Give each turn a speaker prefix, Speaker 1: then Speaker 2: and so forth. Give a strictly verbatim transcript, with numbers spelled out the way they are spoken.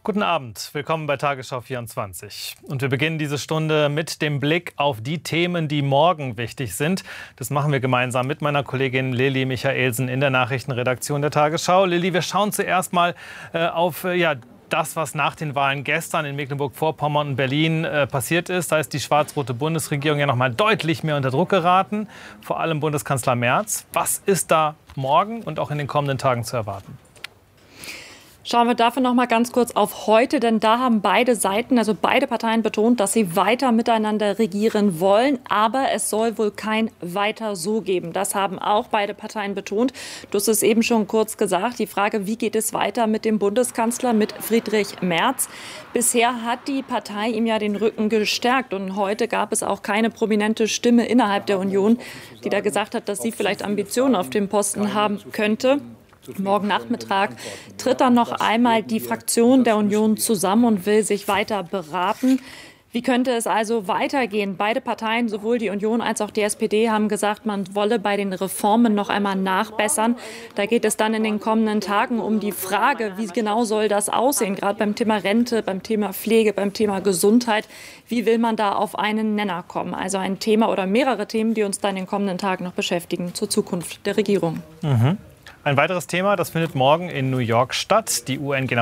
Speaker 1: Guten Abend, willkommen bei Tagesschau vierundzwanzig. Und wir beginnen diese Stunde mit dem Blick auf die Themen, die morgen wichtig sind. Das machen wir gemeinsam mit meiner Kollegin Lilly Michaelsen in der Nachrichtenredaktion der Tagesschau. Lilly, wir schauen zuerst mal äh, auf äh, ja, das, was nach den Wahlen gestern in Mecklenburg-Vorpommern und Berlin äh, passiert ist. Da ist die schwarz-rote Bundesregierung ja noch mal deutlich mehr unter Druck geraten, vor allem Bundeskanzler Merz. Was ist da morgen und auch in den kommenden Tagen zu erwarten?
Speaker 2: Schauen wir dafür noch mal ganz kurz auf heute, denn da haben beide Seiten, also beide Parteien betont, dass sie weiter miteinander regieren wollen. Aber es soll wohl kein Weiter so geben. Das haben auch beide Parteien betont. Du hast es eben schon kurz gesagt, die Frage, wie geht es weiter mit dem Bundeskanzler, mit Friedrich Merz? Bisher hat die Partei ihm ja den Rücken gestärkt. Und heute gab es auch keine prominente Stimme innerhalb der Union, die da gesagt hat, dass sie vielleicht Ambitionen auf dem Posten haben könnte. Morgen Nachmittag tritt dann noch einmal die Fraktion der Union zusammen und will sich weiter beraten. Wie könnte es also weitergehen? Beide Parteien, sowohl die Union als auch die S P D, haben gesagt, man wolle bei den Reformen noch einmal nachbessern. Da geht es dann in den kommenden Tagen um die Frage, wie genau soll das aussehen, gerade beim Thema Rente, beim Thema Pflege, beim Thema Gesundheit. Wie will man da auf einen Nenner kommen? Also ein Thema oder mehrere Themen, die uns dann in den kommenden Tagen noch beschäftigen zur Zukunft der Regierung.
Speaker 1: Mhm. Ein weiteres Thema, das findet morgen in New York statt. Die U N